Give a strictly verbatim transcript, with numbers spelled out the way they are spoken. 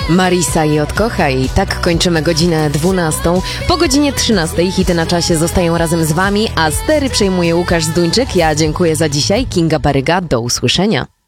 Marisa i Odkochaj. Tak kończymy godzinę dwunastą. Po godzinie trzynastej hity na czasie zostają razem z wami, a stery przejmuje Łukasz Zduńczyk. Ja dziękuję za dzisiaj. Kinga Baryga. Do usłyszenia.